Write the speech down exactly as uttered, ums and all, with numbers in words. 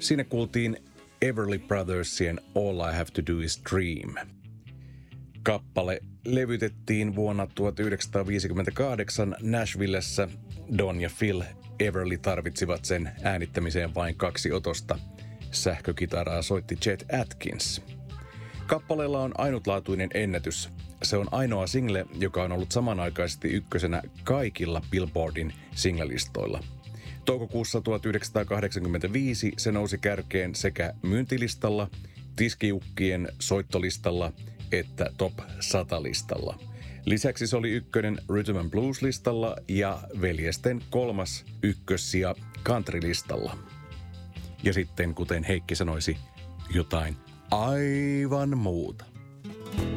Siinä kuultiin Everly Brothersien All I Have to Do Is Dream. Kappale levytettiin vuonna tuhatyhdeksänsataaviisikymmentäkahdeksan Nashvillessä. Don ja Phil Everly tarvitsivat sen äänittämiseen vain kaksi otosta. Sähkökitaraa soitti Chet Atkins. Kappaleella on ainutlaatuinen ennätys. Se on ainoa single, joka on ollut samanaikaisesti ykkösenä kaikilla Billboardin singlelistoilla. Toukokuussa tuhatyhdeksänsataakahdeksankymmentäviisi se nousi kärkeen sekä myyntilistalla, tiskiukkien soittolistalla että Top sata-listalla. Lisäksi se oli ykkönen Rhythm and Blues-listalla ja veljesten kolmas ykkössija country-listalla. Ja sitten, kuten Heikki sanoisi, jotain aivan muuta.